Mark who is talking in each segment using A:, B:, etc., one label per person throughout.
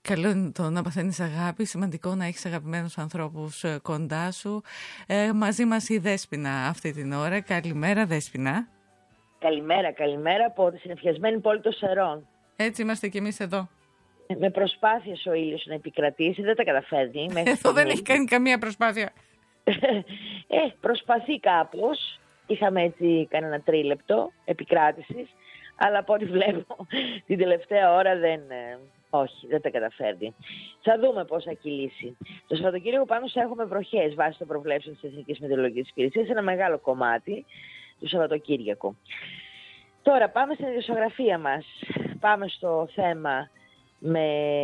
A: καλό είναι το να παθαίνεις αγάπη, σημαντικό να έχεις αγαπημένους ανθρώπους κοντά σου. Μαζί μας η Δέσποινα αυτή την ώρα. Καλημέρα Δέσποινα.
B: Καλημέρα από τη συνεφιασμένη πόλη των Σερών.
A: Έτσι είμαστε κι εμείς εδώ.
B: Με προσπάθειες ο ήλιος να επικρατήσει, δεν τα καταφέρνει.
A: Εδώ δεν έχει κάνει καμία προσπάθεια.
B: Προσπαθεί κάπως. Είχαμε έτσι κανένα τρίλεπτο επικράτησης, αλλά από ό,τι βλέπω την τελευταία ώρα δεν τα καταφέρνει. Θα δούμε πώς θα κυλήσει. Το Σαββατοκύριακο πάνω θα έχουμε βροχές βάσει των προβλέψεων της Εθνικής Μετεωρολογικής Υπηρεσίας, ένα μεγάλο κομμάτι του Σαββατοκύριακου. Τώρα πάμε στην ειδησιογραφία μας. Πάμε στο θέμα με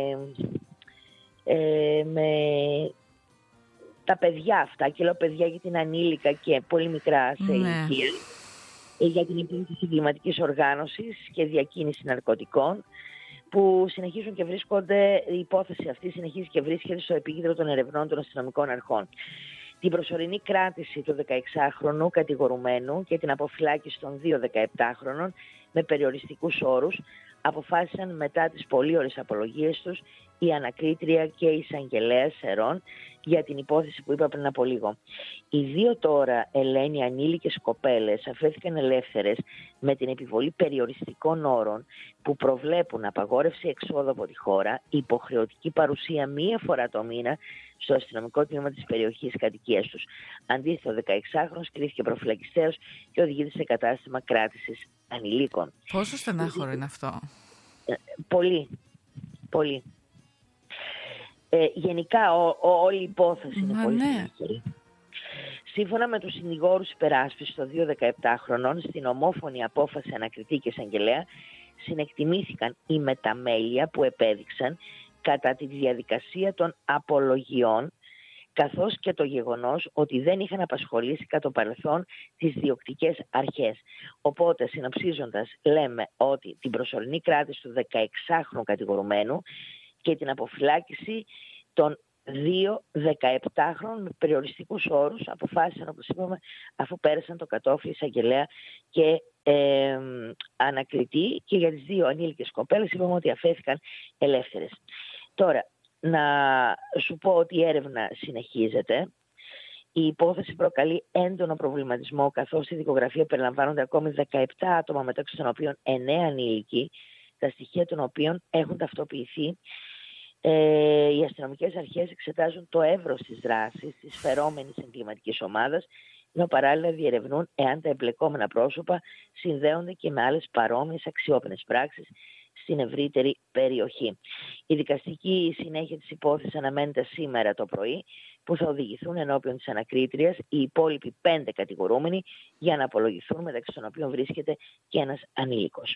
B: τα παιδιά αυτά, και λέω παιδιά γιατί είναι ανήλικα και πολύ μικρά σε ηλικία, για την επίλυση εγκληματικής οργάνωσης και διακίνηση ναρκωτικών, που συνεχίζουν και βρίσκονται, η υπόθεση αυτή συνεχίζει και βρίσκεται στο επίκεντρο των ερευνών των αστυνομικών αρχών. Την προσωρινή κράτηση του 16χρονου κατηγορουμένου και την αποφυλάκηση των 2 17χρονων με περιοριστικούς όρους αποφάσισαν μετά τις πολύ ώρες απολογίες τους η ανακρίτρια και η εισαγγελέας Σερών για την υπόθεση που είπα πριν από λίγο. Οι 2 τώρα Ελένη ανήλικες κοπέλες αφέθηκαν ελεύθερες με την επιβολή περιοριστικών όρων που προβλέπουν απαγόρευση εξόδου από τη χώρα, υποχρεωτική παρουσία 1 φορά το μήνα στο αστυνομικό τμήμα της περιοχής κατοικίας τους. Αντίθετα, ο 16χρονος κρίθηκε προφυλακιστέος και οδηγείται σε κατάστημα κράτησης ανηλίκων.
A: Πόσο στενάχωρο είναι αυτό?
B: Πολύ. Γενικά όλη η υπόθεση είναι πολύ στενάχωρη. Σύμφωνα με τους συνηγόρους υπεράσπισης των 2 17χρονων, στην ομόφωνη απόφαση ανακριτή και εισαγγελέα συνεκτιμήθηκαν οι μεταμέλεια που επέδειξαν κατά τη διαδικασία των απολογιών, καθώς και το γεγονός ότι δεν είχαν απασχολήσει κατά το παρελθόν τις διοκτικές αρχές. Οπότε, συνοψίζοντας, λέμε ότι την προσωρινή κράτηση του 16χρονου κατηγορουμένου και την αποφυλάκηση των 2 17χρονων με περιοριστικούς όρους αποφάσισαν, όπως είπαμε, αφού πέρασαν το κατόφλι εισαγγελέα και ανακριτή, και για τις 2 ανήλικες κοπέλες είπαμε ότι αφέθηκαν ελεύθερες. Τώρα, να σου πω ότι η έρευνα συνεχίζεται. Η υπόθεση προκαλεί έντονο προβληματισμό, καθώς στη δικογραφία περιλαμβάνονται ακόμη 17 άτομα, μεταξύ των οποίων 9 ανήλικοι, τα στοιχεία των οποίων έχουν ταυτοποιηθεί. Οι αστυνομικές αρχές εξετάζουν το εύρος της δράσης της φερόμενης εγκληματικής ομάδας, ενώ παράλληλα διερευνούν εάν τα εμπλεκόμενα πρόσωπα συνδέονται και με άλλες παρόμοιες αξιόπινες πράξεις στην ευρύτερη περιοχή. Η δικαστική συνέχεια της υπόθεσης αναμένεται σήμερα το πρωί, που θα οδηγηθούν ενώπιον της ανακρίτριας οι υπόλοιποι 5 κατηγορούμενοι για να απολογηθούν, μεταξύ των οποίων βρίσκεται και ένας ανήλικος.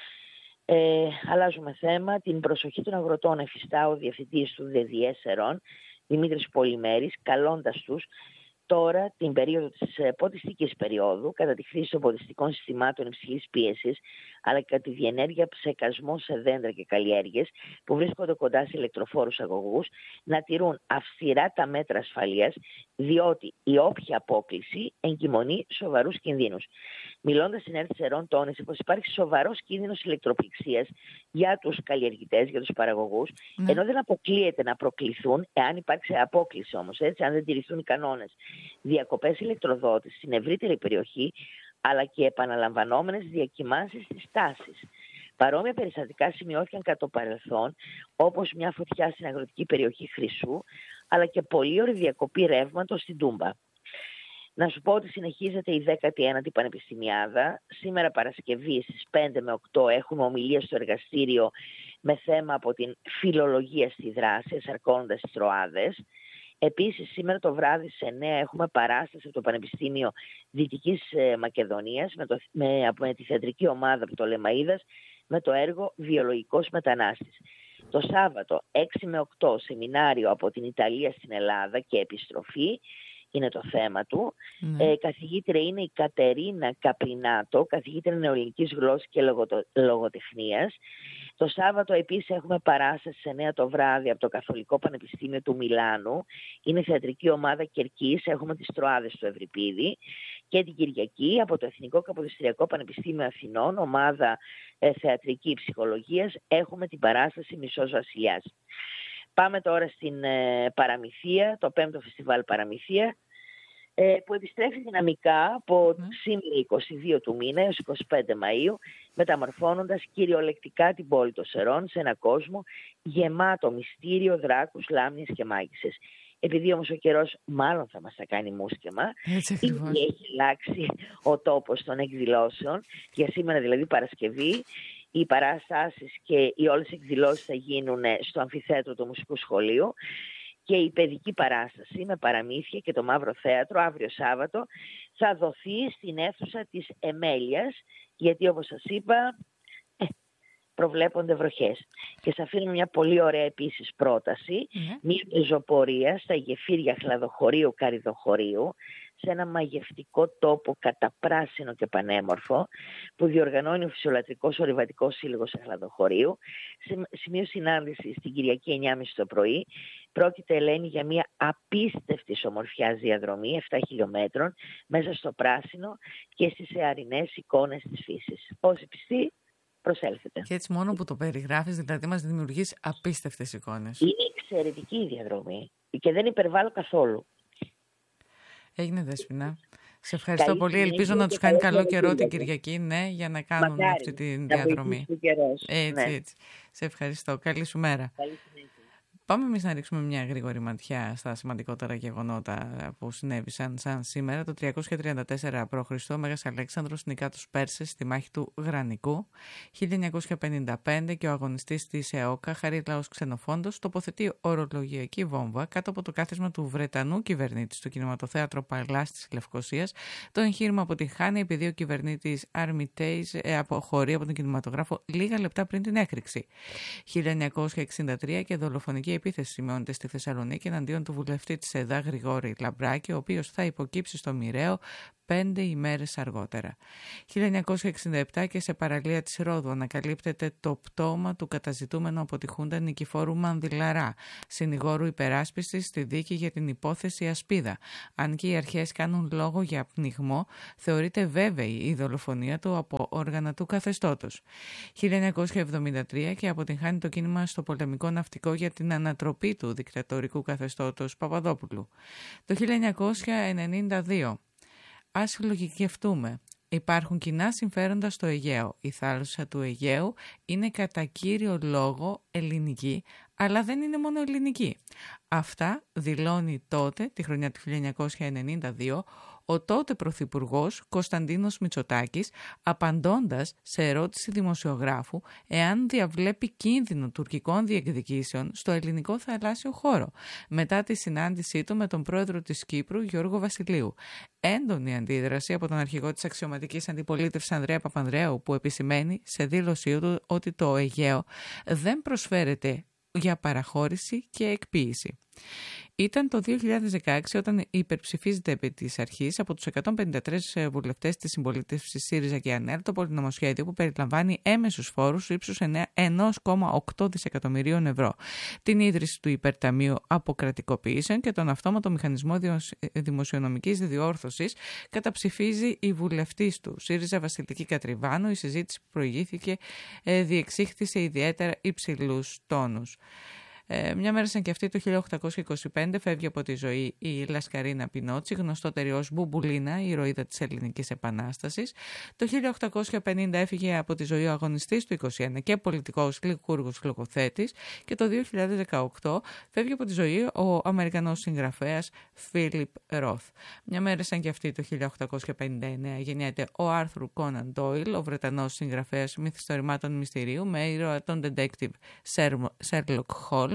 B: Αλλάζουμε θέμα. Την προσοχή των αγροτών εφιστά ο διευθυντής του ΔΔΕ Σερών, Δημήτρης Πολυμέρης, καλώντας τους τώρα την περίοδο της ποτιστικής περίοδου, κατά τη χρήση των ποτιστικών συστημάτων υψηλής πίεσης, αλλά και κατά τη διενέργεια ψεκασμών σε δέντρα και καλλιέργειες που βρίσκονται κοντά σε ηλεκτροφόρους αγωγούς, να τηρούν αυστηρά τα μέτρα ασφαλείας, διότι η όποια απόκληση εγκυμονεί σοβαρούς κινδύνους. Μιλώντας στην ΕΡΤ Σερών, τόνισε πως υπάρχει σοβαρός κίνδυνος ηλεκτροπληξίας για τους καλλιεργητές, για τους παραγωγούς, ενώ δεν αποκλείεται να προκληθούν, εάν υπάρξει απόκληση όμως, έτσι, αν δεν τηρηθούν οι κανόνες, διακοπές ηλεκτροδότησης στην ευρύτερη περιοχή, αλλά και επαναλαμβανόμενες διακυμάνσεις στις τάσεις. Παρόμοια περιστατικά σημειώθηκαν κατά το παρελθόν, όπως μια φωτιά στην αγροτική περιοχή Χρυσού, αλλά και πολύωρη διακοπή ρεύματος στην Τούμπα. Να σου πω ότι συνεχίζεται η 19η Πανεπιστημιάδα. Σήμερα Παρασκευή στις 5 με 8 έχουμε ομιλία στο εργαστήριο με θέμα από την φιλολογία στη δράση, εσαρκώνοντας τις Τροάδες. Επίσης, σήμερα το βράδυ στις 9 έχουμε παράσταση από το Πανεπιστήμιο Δυτικής Μακεδονίας με τη θεατρική ομάδα από το Λεμαΐδας με το έργο «Βιολογικός μετανάστης». Το Σάββατο 6 με 8 σεμινάριο από την Ιταλία στην Ελλάδα και επιστροφή είναι το θέμα του. Καθηγήτρια είναι η Κατερίνα Καπρινάτο, καθηγήτρια νεοελληνικής γλώσσης και λογοτεχνίας. Το Σάββατο επίσης έχουμε παράσταση σε 9 το βράδυ από το Καθολικό Πανεπιστήμιο του Μιλάνου. Είναι θεατρική ομάδα Κερκής, έχουμε τις Τροάδες του Ευρυπίδη. Και την Κυριακή από το Εθνικό Καποδιστριακό Πανεπιστήμιο Αθηνών, ομάδα θεατρική ψυχολογίας, έχουμε την παράσταση Μισός Βασιλιάς. Πάμε τώρα στην Παραμυθία, το 5ο Φεστιβάλ Παραμυθία, που επιστρέφει δυναμικά από σήμερα 22 του μήνα έως 25 Μαΐου, μεταμορφώνοντας κυριολεκτικά την πόλη των Σερών σε ένα κόσμο γεμάτο μυστήριο, δράκους, λάμνες και μάγισσες. Επειδή όμως ο καιρός μάλλον θα μας τα κάνει μουσκεμα, ήδη έχει αλλάξει ο τόπος των εκδηλώσεων. Για σήμερα δηλαδή Παρασκευή, οι παραστάσεις και οι όλες οι εκδηλώσεις θα γίνουν στο αμφιθέατρο του Μουσικού Σχολείου και η παιδική παράσταση με παραμύθια και το Μαύρο Θέατρο αύριο Σάββατο θα δοθεί στην αίθουσα της Εμέλειας, γιατί όπως σας είπα προβλέπονται βροχές. Και σας αφήνω μια πολύ ωραία επίσης πρόταση, μια πεζοπορία στα γεφύρια Χλαδοχωρίου Καριδοχωρίου, σε ένα μαγευτικό τόπο καταπράσινο και πανέμορφο που διοργανώνει ο Φυσιολατρικός Ορειβατικός Σύλλογος Χλαδοχωρίου. Σημείο συνάντηση στην Κυριακή 9.30 το πρωί. Πρόκειται, Ελένη, για μια απίστευτη ομορφιάς διαδρομή 7 χιλιόμετρων μέσα στο πράσινο και στις εαρινές εικόνες της φύσης. Όσοι πιστοί, προσέλθετε.
A: Και έτσι μόνο που το περιγράφεις, δηλαδή μας δημιουργείς απίστευτες εικόνες.
B: Είναι εξαιρετική η διαδρομή και δεν υπερβάλλω καθόλου.
A: Έγινε, Δέσποινα. Σε ευχαριστώ πολύ. Ελπίζω να τους κάνει καλό καιρό την Κυριακή, ναι, για να κάνουν αυτή τη διαδρομή. Έτσι. Σε ευχαριστώ. Καλή σου μέρα. Πάμε εμείς να ρίξουμε μια γρήγορη ματιά στα σημαντικότερα γεγονότα που συνέβησαν σαν σήμερα. Το 334 π.Χ. ο Μέγας Αλέξανδρος νικά τους Πέρσες στη μάχη του Γρανικού. 1955 και ο αγωνιστής της ΕΟΚΑ, Χαρίλαος Ξενοφόντος, τοποθετεί ορολογιακή βόμβα κάτω από το κάθισμα του Βρετανού κυβερνήτη στο κινηματοθέατρο Παλάς της Λευκωσίας. Το εγχείρημα αποτυγχάνει επειδή ο κυβερνήτης Αρμιτέης αποχωρεί από τον κινηματογράφο λίγα λεπτά πριν την έκρηξη. 1963 και δολοφονική επίθεση σημειώνεται στη Θεσσαλονίκη εναντίον του βουλευτή της ΕΔΑ Γρηγόρη Λαμπράκη, ο οποίος θα υποκύψει στο μοιραίο 5 ημέρες αργότερα. 1967 και σε παραλία της Ρόδου ανακαλύπτεται το πτώμα του καταζητούμενου από τη Χούντα Νικηφόρου Μανδυλαρά, συνηγόρου υπεράσπισης στη δίκη για την υπόθεση Ασπίδα. Αν και οι αρχές κάνουν λόγο για πνιγμό, θεωρείται βέβαιη η δολοφονία του από όργανα του καθεστώτος. 1973 και αποτυγχάνει το κίνημα στο πολεμικό ναυτικό για την ανατροπή του δικτατορικού καθεστώτος Παπαδόπουλου. Το 1992 ας λογικευτούμε. Υπάρχουν κοινά συμφέροντα στο Αιγαίο. Η θάλασσα του Αιγαίου είναι κατά κύριο λόγο ελληνική, αλλά δεν είναι μόνο ελληνική. Αυτά δηλώνει τότε, τη χρονιά του 1992, ο τότε Πρωθυπουργός Κωνσταντίνος Μητσοτάκης, απαντώντας σε ερώτηση δημοσιογράφου εάν διαβλέπει κίνδυνο τουρκικών διεκδικήσεων στο ελληνικό θαλάσσιο χώρο, μετά τη συνάντησή του με τον πρόεδρο της Κύπρου, Γιώργο Βασιλείου. Έντονη αντίδραση από τον αρχηγό της αξιωματικής αντιπολίτευσης Ανδρέα Παπανδρέου, που επισημαίνει σε δήλωσή του ότι το Αιγαίο δεν προσφέρεται για παραχώρηση και εκποίηση. Ήταν το 2016 όταν υπερψηφίζεται επί της αρχής από τους 153 βουλευτές της συμπολίτευσης ΣΥΡΙΖΑ και ΑΝΕΛ το πολυνομοσχέδιο που περιλαμβάνει έμεσους φόρους ύψους 1,8 δισεκατομμυρίων ευρώ, την ίδρυση του υπερταμείου αποκρατικοποιήσεων και τον αυτόματο μηχανισμό δημοσιονομικής διόρθωσης. Καταψηφίζει η βουλευτής του ΣΥΡΙΖΑ Βασιλική Κατριβάνου. Η συζήτηση που προηγήθηκε διεξήχθη σε ιδιαίτερα υψηλούς τόνους. Μια μέρα σαν και αυτή, το 1825, φεύγει από τη ζωή η Λασκαρίνα Πινότσι, γνωστότερη ως Μπουμπουλίνα, η ηρωίδα της Ελληνικής Επανάστασης. Το 1850 έφυγε από τη ζωή ο αγωνιστής του 21 και πολιτικός λικούργος λογοθέτης. Και το 2018 φεύγει από τη ζωή ο Αμερικανός συγγραφέας Φίλιπ Ροθ. Μια μέρα σαν και αυτή, το 1859, γεννιέται ο Άρθουρ Κόναν Ντόιλ, ο Βρετανός συγγραφέας μυθιστορημάτων μυστηρίου με ήρωα τον detective Sherlock Holmes.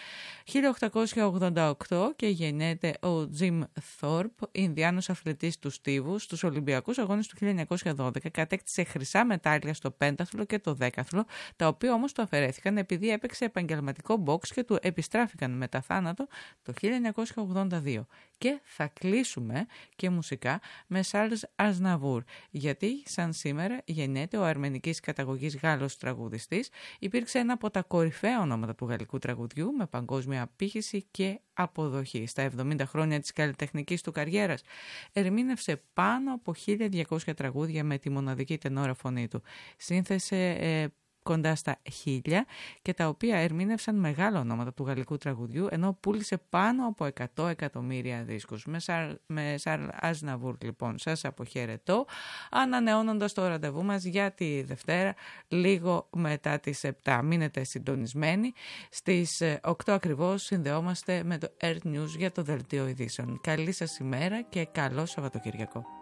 A: 1888 και γεννιέται ο Τζιμ Θόρπ, Ινδιάνος αθλητής του στίβου. Στους Ολυμπιακούς Αγώνες του 1912 κατέκτησε χρυσά μετάλλια στο πένταθλο και το δέκαθλο, τα οποία όμως του αφαιρέθηκαν επειδή έπαιξε επαγγελματικό μπόξ και του επιστράφηκαν μετά θάνατο το 1982. Και θα κλείσουμε και μουσικά με Σάρλς Αζναβούρ, γιατί σαν σήμερα γεννιέται ο αρμενικής καταγωγής Γάλλος τραγουδιστής. Υπήρξε ένα από τα κορυφαία ονόματα του γαλλικού τραγουδιστή τραγουδιού με παγκόσμια απήχηση και αποδοχή. Στα 70 χρόνια της καλλιτεχνικής του καριέρας ερμήνευσε πάνω από 1.200 τραγούδια με τη μοναδική τενόρα φωνή του. Σύνθεσε κοντά στα 1.000 και τα οποία ερμήνευσαν μεγάλα ονόματα του γαλλικού τραγουδιού, ενώ πούλησε πάνω από 100 εκατομμύρια δίσκους. Με Σαρλ Αζναβούρ λοιπόν σας αποχαιρετώ, ανανεώνοντας το ραντεβού μας για τη Δευτέρα λίγο μετά τις 7. Μείνετε συντονισμένοι. Στις 8 ακριβώς συνδεόμαστε με το Earth News για το δελτίο ειδήσεων. Καλή σας ημέρα και καλό Σαββατοκυριακό.